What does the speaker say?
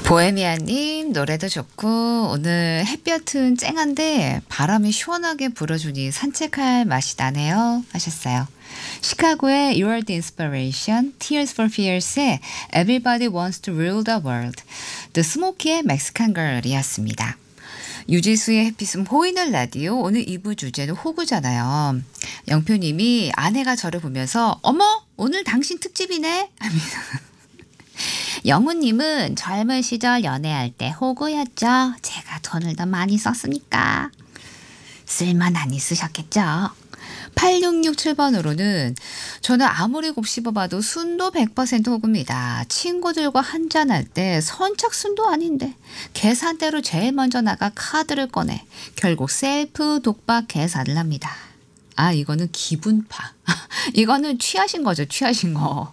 보헤미아님 노래도 좋고 오늘 햇볕은 쨍한데 바람이 시원하게 불어주니 산책할 맛이 나네요 하셨어요. 시카고의 You Are the Inspiration, Tears for Fears의 Everybody Wants to Rule the World, The Smoky의 Mexican Girl이었습니다. 유지수의 햇빛은 보이는 라디오. 오늘 2부 주제는 호구잖아요. 영표님이 아내가 저를 보면서 어머 오늘 당신 특집이네 합니다. 영우님은 젊은 시절 연애할 때 호구였죠. 제가 돈을 더 많이 썼으니까. 쓸만 히 쓰셨겠죠. 8667번으로는 저는 아무리 곱씹어봐도 순도 100% 호구입니다. 친구들과 한잔할 때 선착순도 아닌데 계산대로 제일 먼저 나가 카드를 꺼내 결국 셀프 독박 계산을 합니다. 아 이거는 기분파. 이거는 취하신 거죠. 취하신 거.